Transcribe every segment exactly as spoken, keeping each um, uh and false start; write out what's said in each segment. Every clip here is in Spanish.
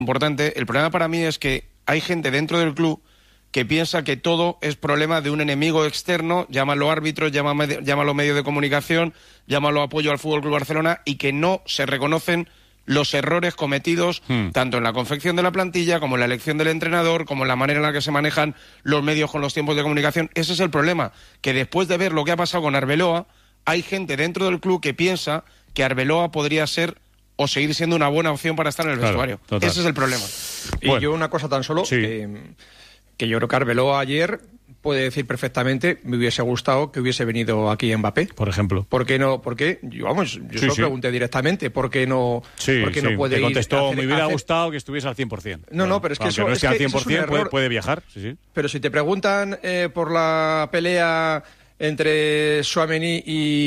importante. El problema para mí es que hay gente dentro del club que piensa que todo es problema de un enemigo externo, llámalo árbitros, llámalo, llámalo medios de comunicación, llámalo apoyo al F C Barcelona, y que no se reconocen los errores cometidos hmm. tanto en la confección de la plantilla como en la elección del entrenador, como en la manera en la que se manejan los medios con los tiempos de comunicación. Ese es el problema, que después de ver lo que ha pasado con Arbeloa, hay gente dentro del club que piensa que Arbeloa podría ser o seguir siendo una buena opción para estar en el claro, vestuario. Total. Ese es el problema. Y bueno. yo una cosa tan solo, sí. eh, que yo creo que Arbeloa ayer puede decir perfectamente, me hubiese gustado que hubiese venido aquí Mbappé. Por ejemplo. ¿Por qué no? ¿Por qué? Yo, vamos, yo sí, se lo sí. pregunté directamente. ¿Por qué no, sí, ¿por qué sí. no puede Te ir? contestó, hacer, me hubiera hacer... gustado que estuviese al cien por ciento. No, no, pero es que Aunque eso, no es esté que al cien por ciento, eso es un puede, error. puede viajar. Sí, sí. Pero si te preguntan eh, por la pelea entre Tchouaméni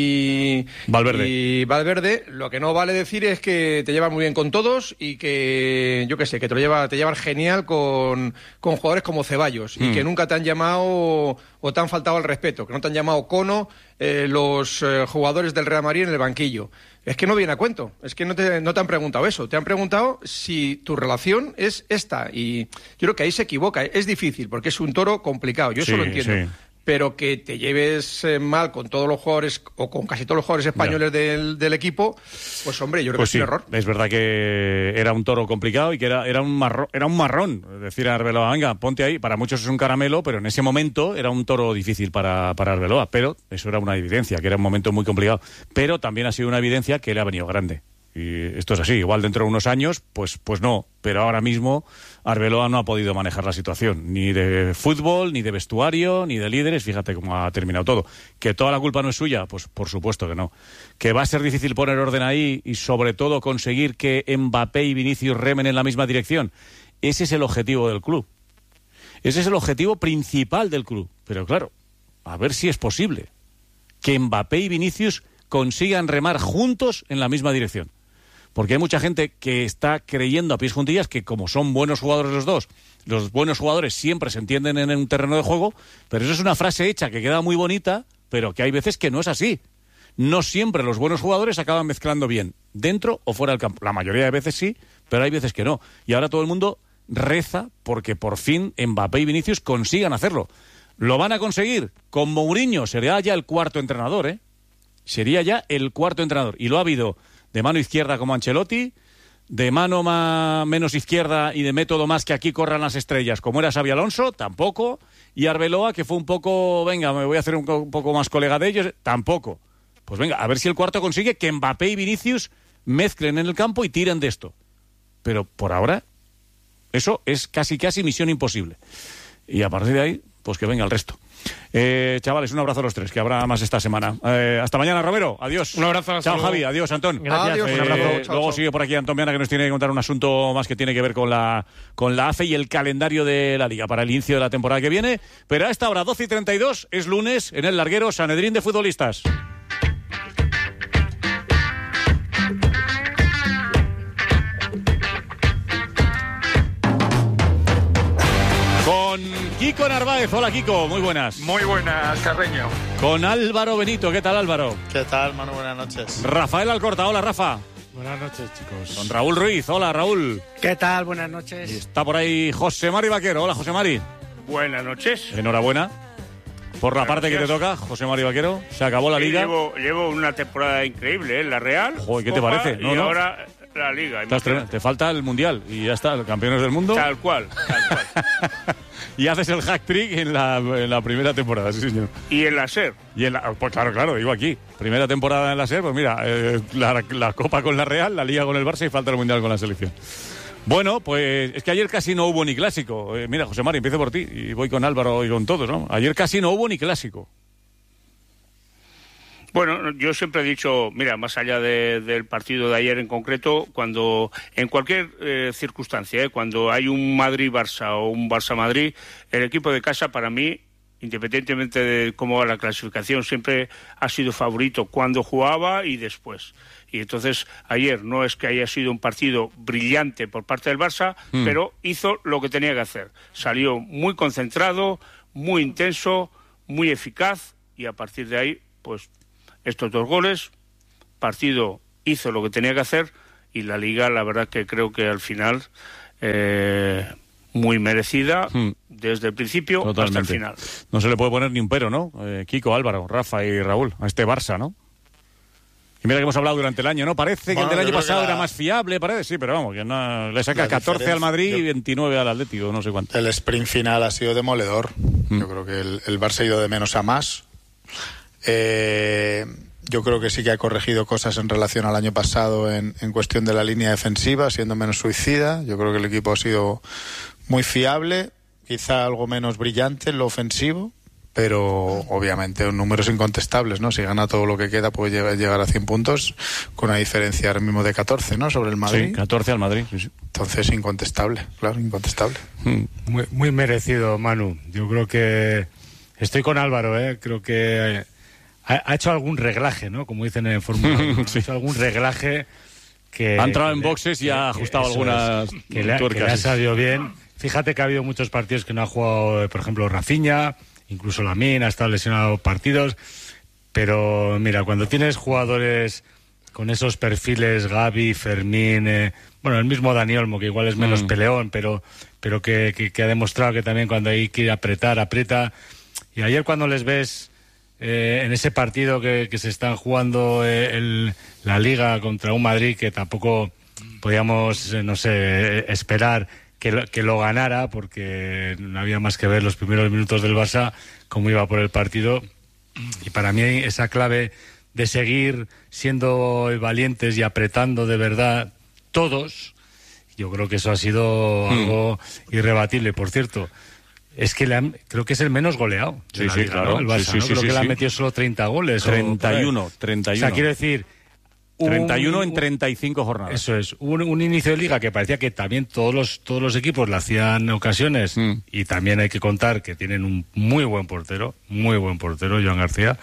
y Valverde. y Valverde, lo que no vale decir es que te llevan muy bien con todos y que, yo qué sé, que te lo lleva, te llevan genial con, con jugadores como Ceballos mm. y que nunca te han llamado o te han faltado al respeto, que no te han llamado cono eh, los eh, jugadores del Real Madrid en el banquillo. Es que no viene a cuento, es que no te, no te han preguntado eso, te han preguntado si tu relación es esta, y yo creo que ahí se equivoca, es difícil porque es un toro complicado, yo sí, eso lo entiendo. Sí. Pero que te lleves eh, mal con todos los jugadores o con casi todos los jugadores españoles del, del equipo, pues hombre, yo creo pues que sí, es un error. Es verdad que era un toro complicado y que era, era, un, marrón, era un marrón. Es decir, a Arbeloa, venga, ponte ahí. Para muchos es un caramelo, pero en ese momento era un toro difícil para, para Arbeloa. Pero eso era una evidencia, que era un momento muy complicado. Pero también ha sido una evidencia que le ha venido grande. Y esto es así, igual dentro de unos años, pues, pues no, pero ahora mismo Arbeloa no ha podido manejar la situación, ni de fútbol, ni de vestuario, ni de líderes, fíjate cómo ha terminado todo. ¿Que toda la culpa no es suya? Pues por supuesto que no. ¿Que va a ser difícil poner orden ahí y sobre todo conseguir que Mbappé y Vinicius remen en la misma dirección? Ese es el objetivo del club. Ese es el objetivo principal del club. Pero claro, a ver si es posible que Mbappé y Vinicius consigan remar juntos en la misma dirección. Porque hay mucha gente que está creyendo a pies juntillas que como son buenos jugadores los dos, los buenos jugadores siempre se entienden en un terreno de juego, pero eso es una frase hecha que queda muy bonita, pero que hay veces que no es así. No siempre los buenos jugadores acaban mezclando bien, dentro o fuera del campo. La mayoría de veces sí, pero hay veces que no. Y ahora todo el mundo reza porque por fin Mbappé y Vinicius consigan hacerlo. ¿Lo van a conseguir? Con Mourinho sería ya el cuarto entrenador, ¿eh? Sería ya el cuarto entrenador. Y lo ha habido de mano izquierda como Ancelotti, de mano más, menos izquierda y de método más que aquí corran las estrellas, como era Xabi Alonso, tampoco. Y Arbeloa, que fue un poco, venga, me voy a hacer un, un poco más colega de ellos, tampoco. Pues venga, a ver si el cuarto consigue que Mbappé y Vinicius mezclen en el campo y tiren de esto. Pero por ahora, eso es casi casi misión imposible. Y a partir de ahí, pues que venga el resto. Eh, chavales, un abrazo a los tres, que habrá más esta semana. Eh, hasta mañana, Romero. Adiós. Un abrazo. Chao, Javi. Adiós, Antón. Gracias. Adiós, eh, un abrazo. Chao, luego chao. sigue por aquí Antón Viana, que nos tiene que contar un asunto más que tiene que ver con la, con la A F E y el calendario de la Liga para el inicio de la temporada que viene. Pero a esta hora, doce y treinta y dos, es lunes en el larguero Sanedrín de futbolistas. Con Kiko Narváez. Hola, Kiko, muy buenas. Muy buenas, Carreño. Con Álvaro Benito. ¿Qué tal, Álvaro? ¿Qué tal, Manu? Buenas noches. Rafael Alcorta. Hola, Rafa. Buenas noches, chicos. Con Raúl Ruiz. Hola, Raúl. ¿Qué tal? Buenas Y noches. está por ahí José Mari Vaquero. Hola, José Mari. Buenas noches. Enhorabuena por la Buenas parte noches. que te toca, José Mari Vaquero. Se acabó la Sí, Liga. Llevo, llevo una temporada increíble, ¿eh? La Real. Joder, ¿qué te Copa, parece? No, y no. ahora la Liga. Estás tremendo. Te falta el Mundial y ya está, campeones del mundo. Tal cual, tal cual. Y haces el hat-trick en la, en la primera temporada, sí, señor. Y en la SER. Y en la, pues claro, claro, digo aquí. Primera temporada en la SER, pues mira, eh, la, la Copa con la Real, la Liga con el Barça y falta el Mundial con la selección. Bueno, pues es que ayer casi no hubo ni clásico. Eh, mira, José Mari, empiezo por ti y voy con Álvaro y con todos, ¿no? Ayer casi no hubo ni clásico. Bueno, yo siempre he dicho, mira, más allá de, del partido de ayer en concreto, cuando en cualquier eh, circunstancia, eh, cuando hay un Madrid-Barça o un Barça-Madrid, el equipo de casa para mí, independientemente de cómo va la clasificación, siempre ha sido favorito cuando jugaba y después. Y entonces ayer no es que haya sido un partido brillante por parte del Barça, mm. pero hizo lo que tenía que hacer. Salió muy concentrado, muy intenso, muy eficaz y a partir de ahí, pues estos dos goles, partido hizo lo que tenía que hacer y la Liga, la verdad que creo que al final eh, muy merecida hmm. desde el principio Totalmente. hasta el final. No se le puede poner ni un pero, ¿no? Eh, Kiko, Álvaro, Rafa y Raúl, a este Barça, ¿no? Y mira que hemos hablado durante el año, ¿no? Parece Bueno, que el del yo año creo pasado que la... era más fiable, parece, sí, pero vamos, que no, le saca La catorce al Madrid yo... y veintinueve al Atlético, no sé cuánto. El sprint final ha sido demoledor. Mm. Yo creo que el, el Barça ha ido de menos a más. Eh, yo creo que sí que ha corregido cosas en relación al año pasado en, en cuestión de la línea defensiva, siendo menos suicida. Yo creo que el equipo ha sido muy fiable, quizá algo menos brillante en lo ofensivo, pero obviamente números incontestables, ¿no? Si gana todo lo que queda puede llegar, llegar a cien puntos con una diferencia ahora mismo de catorce, ¿no? Sobre el Madrid. Sí, catorce al Madrid, sí, sí. Entonces incontestable, claro, incontestable. Hmm. Muy, muy merecido, Manu. Yo creo que estoy con Álvaro, ¿eh? Creo que ha, ha hecho algún reglaje, ¿no? Como dicen en Fórmula uno, ¿no? Sí. Ha hecho algún reglaje que... Ha entrado que en le- boxes y ha que- ajustado eso algunas es, que le, ha- que tuercas. le ha salido bien. Fíjate que ha habido muchos partidos que no ha jugado, eh, por ejemplo, Rafinha, incluso Lamine ha estado lesionado partidos, pero mira, cuando tienes jugadores con esos perfiles, Gavi, Fermín, eh, bueno, el mismo Dani Olmo, que igual es menos Mm. peleón, pero, pero que, que, que ha demostrado que también cuando hay que apretar, aprieta. Y ayer cuando les ves eh, en ese partido que, que se están jugando eh, el, la Liga contra un Madrid que tampoco podíamos, eh, no sé, esperar que lo, que lo ganara, porque no había más que ver los primeros minutos del Barça, cómo iba por el partido. Y para mí esa clave de seguir siendo valientes y apretando de verdad todos, yo creo que eso ha sido Mm. algo irrebatible. Por cierto, es que le han, creo que es el menos goleado de Sí, la sí, Liga, claro. ¿no? El Barça, Sí, sí, ¿no? sí, Creo sí, que le han sí. metido solo treinta goles. o por ahí. treinta y uno, treinta y uno. O sea, quiero decir... un- treinta y uno en treinta y cinco jornadas. Eso es, un, un inicio de liga que parecía que también todos los todos los equipos le hacían ocasiones, Mm. y también hay que contar que tienen un muy buen portero, muy buen portero, Joan García,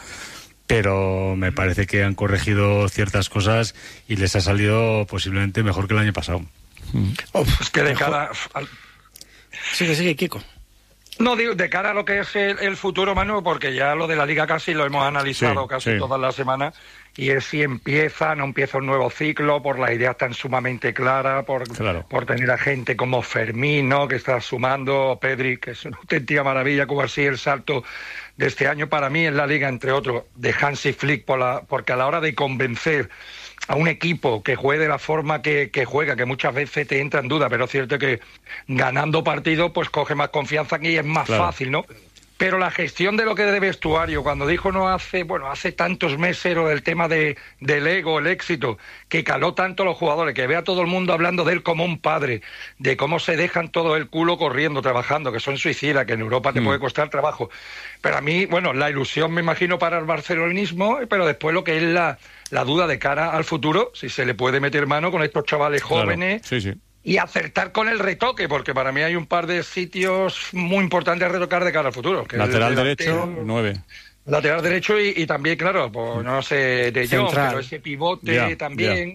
pero me parece que han corregido ciertas cosas y les ha salido posiblemente mejor que el año pasado. Uf, es que de cara al- Sigue, sigue, Kiko. No, digo, de cara a lo que es el, el futuro, Manu, porque ya lo de la Liga casi lo hemos analizado Sí, casi sí. todas las semanas, y es si empieza, no empieza un nuevo ciclo, por las ideas tan sumamente claras, por, Claro. por tener a gente como Fermín, ¿no?, que está sumando, Pedri, que es una auténtica maravilla, como así el salto de este año para mí en la Liga, entre otros, de Hansi Flick, por la, porque a la hora de convencer a un equipo que juegue de la forma que, que juega, que muchas veces te entra en duda, pero es cierto que ganando partidos pues coge más confianza y es más Claro. fácil, ¿no? Pero la gestión de lo que es de vestuario, cuando dijo no hace, bueno, hace tantos meses lo del tema de, del ego, el éxito, que caló tanto a los jugadores, que ve a todo el mundo hablando de él como un padre, de cómo se dejan todo el culo corriendo, trabajando, que son suicidas, que en Europa te Mm. puede costar trabajo. Pero a mí, bueno, la ilusión me imagino para el barcelonismo, pero después lo que es la, la duda de cara al futuro, si se le puede meter mano con estos chavales Claro. jóvenes, Sí, sí. y acertar con el retoque, porque para mí hay un par de sitios muy importantes a retocar de cara al futuro. Que es Lateral el derecho, delantero, nueve. lateral derecho y, y también, claro, pues no sé, de Jong, Central. pero ese pivote Ya, también.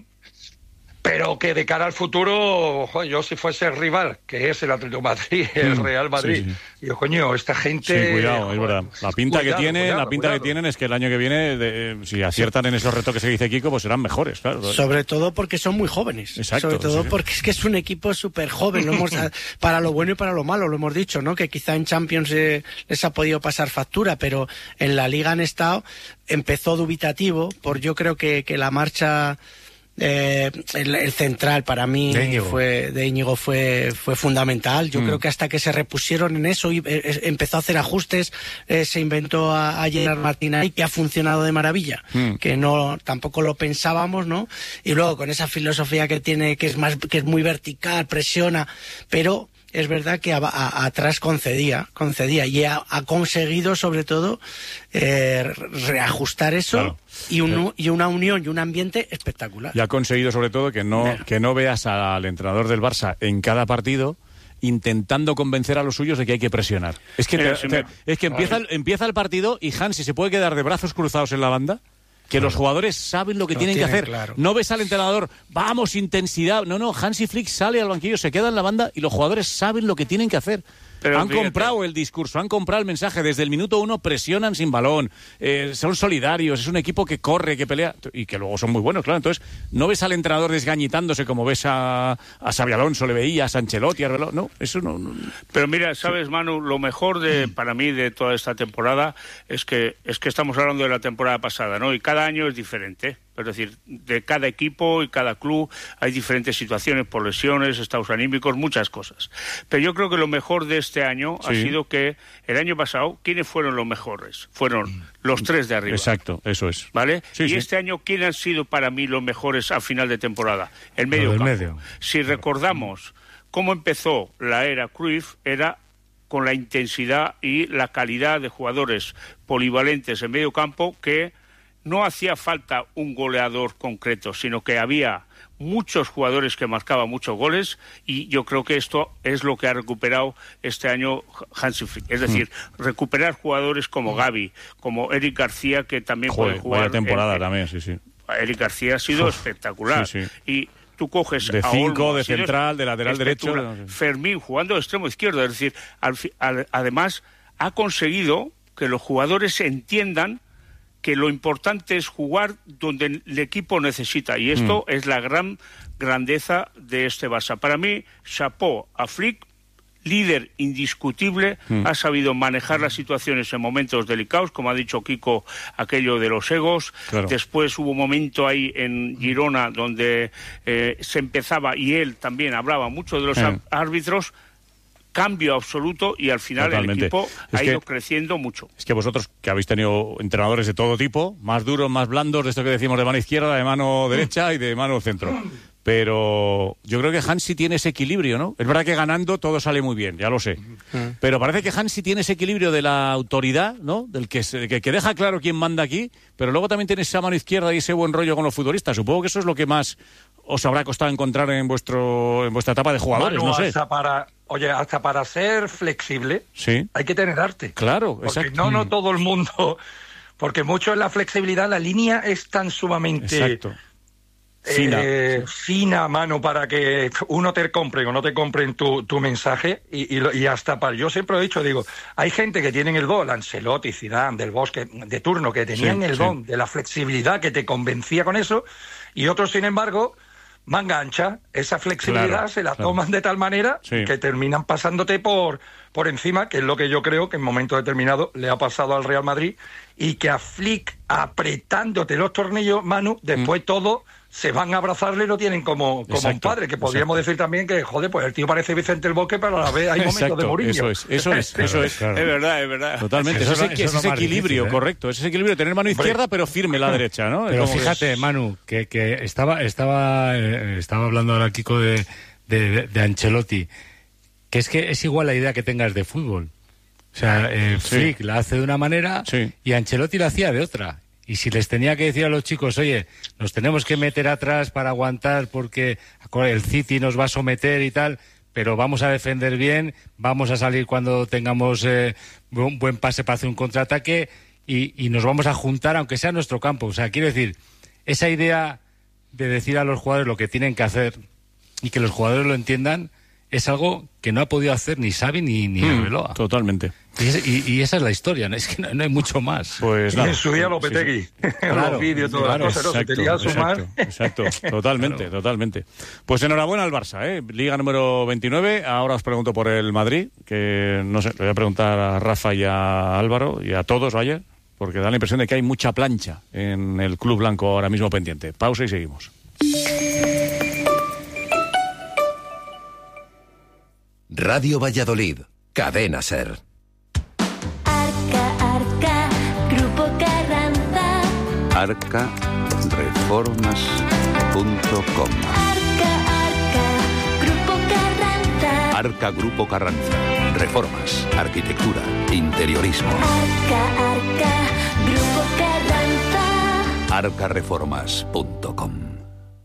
Pero que de cara al futuro, ojo, yo si fuese el rival, que es el Atlético de Madrid, el Mm, Real Madrid, sí, sí. digo, coño, esta gente... Sí, cuidado, es joder, verdad. La pinta cuidado, que tiene, cuidado, la pinta que cuidado. tienen es que el año que viene, de- eh, si aciertan en esos retos que dice Kiko, pues serán mejores, claro. Sobre todo porque son muy jóvenes. Exacto, Sobre todo sí. porque es que es un equipo súper joven. Lo hemos, para lo bueno y para lo malo, lo hemos dicho, ¿no? Que quizá en Champions eh, les ha podido pasar factura, pero en la Liga han estado, empezó dubitativo, por yo creo que, que la marcha... Eh, el, el central para mí De Íñigo. fue de Íñigo fue fue fundamental. Yo Mm. creo que hasta que se repusieron en eso y eh, eh, empezó a hacer ajustes, eh, se inventó a, a Gerard Martín ahí, que ha funcionado de maravilla, Mm. que no tampoco lo pensábamos, ¿no? Y luego con esa filosofía que tiene, que es más que es muy vertical, presiona, pero es verdad que a- a- atrás concedía, concedía y ha, ha conseguido sobre todo eh, reajustar eso. Claro. Y, un, y una unión y un ambiente espectacular. Y ha conseguido sobre todo que no, Claro. que no veas al entrenador del Barça en cada partido intentando convencer a los suyos de que hay que presionar. Es que, Mira, te- si te- me- es que empieza, el- empieza el partido y Hansi se puede quedar de brazos cruzados en la banda, que los jugadores saben lo que Lo tienen que tienen hacer. claro. No ves al entrenador, vamos, intensidad. No, no, Hansi Flick sale al banquillo, se queda en la banda y los jugadores saben lo que tienen que hacer. Pero han fíjate, comprado el discurso, han comprado el mensaje. Desde el minuto uno presionan sin balón, eh, son solidarios, es un equipo que corre, que pelea y que luego son muy buenos, claro. Entonces, no ves al entrenador desgañitándose como ves a, a Xabi Alonso, le veías a Ancelotti, a Arbeloa. No, eso no, no. Pero mira, sabes, Manu, lo mejor de para mí de toda esta temporada es que es que estamos hablando de la temporada pasada, ¿no? Y cada año es diferente. Es decir, de cada equipo y cada club hay diferentes situaciones por lesiones, estados anímicos, muchas cosas. Pero yo creo que lo mejor de este año sí. ha sido que el año pasado, ¿quiénes fueron los mejores? Fueron los tres de arriba. Exacto, eso es. ¿Vale? Sí, y sí. este año, ¿quiénes han sido para mí los mejores a final de temporada? El medio campo. Medio. Si recordamos cómo empezó la era Cruyff, era con la intensidad y la calidad de jugadores polivalentes en medio campo que no hacía falta un goleador concreto, sino que había muchos jugadores que marcaban muchos goles y yo creo que esto es lo que ha recuperado este año Hansi Flick. Es decir, mm. recuperar jugadores como Gavi, como Eric García, que también Joder, puede jugar. Vaya temporada en, también, sí, sí. Eric García ha sido Uf, sí, espectacular. sí. Y tú coges de a cinco, Olmo, de central, de lateral derecho. Fermín jugando de extremo izquierdo. Es decir, al, al, además ha conseguido que los jugadores entiendan que lo importante es jugar donde el equipo necesita. Y esto mm. es la gran grandeza de este Barça. Para mí, chapeau a Flick, líder indiscutible, mm. ha sabido manejar las situaciones en momentos delicados, como ha dicho Kiko, aquello de los egos. Claro. Después hubo un momento ahí en Girona donde eh, se empezaba, y él también hablaba mucho de los mm. árbitros. Cambio absoluto y al final Totalmente. el equipo es ha ido que, creciendo mucho. Es que vosotros, que habéis tenido entrenadores de todo tipo, más duros, más blandos, de esto que decimos de mano izquierda, de mano derecha y de mano centro. Pero yo creo que Hansi tiene ese equilibrio, ¿no? Es verdad que ganando todo sale muy bien, ya lo sé. Pero parece que Hansi tiene ese equilibrio de la autoridad, ¿no? Del que, se, que, que deja claro quién manda aquí, pero luego también tiene esa mano izquierda y ese buen rollo con los futbolistas. Supongo que eso es lo que más os habrá costado encontrar en vuestro en vuestra etapa de jugadores, Manu, no sé. Hasta para, oye, hasta para ser flexible sí. hay que tener arte. Claro, porque exacto. no, no todo el mundo... Porque mucho en la flexibilidad, la línea es tan sumamente... Exacto. Fina. Eh, fina mano para que uno te compre o no te compren tu, tu mensaje y, y, y hasta para... Yo siempre he dicho, digo, hay gente que tienen el don, Ancelotti, Zidane, Del Bosque, de turno, que tenían sí, el sí. don de la flexibilidad que te convencía con eso, y otros, sin embargo... manga ancha, esa flexibilidad claro, se la claro. toman de tal manera sí. que terminan pasándote por, por encima, que es lo que yo creo que en momentos determinados le ha pasado al Real Madrid, y que a Flick, apretándote los tornillos, Manu, después mm. todo se van a abrazarle y lo tienen como, como un padre, que podríamos exacto. decir también que, joder, pues el tío parece Vicente el Bosque, pero a la vez hay momentos exacto, de Mourinho. Eso es, eso es, eso es. Claro. Es verdad, es verdad. Totalmente, eso, eso, es, eso es ese equilibrio, difícil, ¿eh? Correcto, ese equilibrio de tener mano izquierda, Hombre. pero firme la derecha, ¿no? Pero fíjate, es... Manu, que, que estaba, estaba, eh, estaba hablando ahora Kiko de, de, de Ancelotti, que es que es igual la idea que tengas de fútbol. O sea, eh, sí. Flick la hace de una manera sí. y Ancelotti la hacía de otra. Y si les tenía que decir a los chicos, oye, nos tenemos que meter atrás para aguantar porque el City nos va a someter y tal, pero vamos a defender bien, vamos a salir cuando tengamos eh, un buen pase para hacer un contraataque y, y nos vamos a juntar, aunque sea nuestro campo. O sea, quiero decir, esa idea de decir a los jugadores lo que tienen que hacer y que los jugadores lo entiendan, es algo que no ha podido hacer ni Xavi ni, ni mm, Arbeloa. Totalmente. Y, es, y, y esa es la historia, ¿no? Es que no, no hay mucho más. Pues nada. En su día Lopetegui, sí, sí. Claro, los vídeos, todas claro, las cosas, exacto, ¿no? Se sumar. Exacto, exacto, totalmente, claro. totalmente. Pues enhorabuena al Barça, ¿eh? Liga número veintinueve. Ahora os pregunto por el Madrid, que no sé, le voy a preguntar a Rafa y a Álvaro y a todos, vaya, porque da la impresión de que hay mucha plancha en el club blanco ahora mismo pendiente. Pausa y seguimos. Radio Valladolid, Cadena SER. Arca, Arca, Grupo Carranza. arca reformas punto com. Arca, Arca, Grupo Carranza. Arca Grupo Carranza. Reformas, arquitectura, interiorismo. Arca, Arca, Grupo Carranza. arca reformas punto com.